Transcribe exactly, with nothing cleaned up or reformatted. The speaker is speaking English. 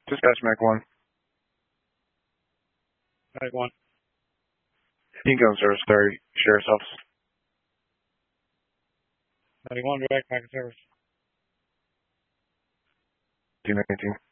Dispatch Mac one. Mac one. Income service, sorry, Sheriff's Office. ninety-one, direct Mac service. two nineteen.